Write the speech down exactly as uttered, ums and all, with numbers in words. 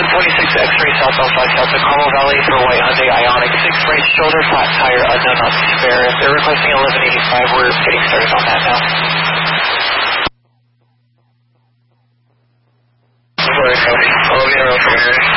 twenty-six X-ray southbound five Delta Carmel Valley for white Hyundai Ioniq six range shoulder flat tire unknown on spare. If they're requesting eleven eighty-five, we're getting started on that now. Sorry, Cody. eleven eighty-five.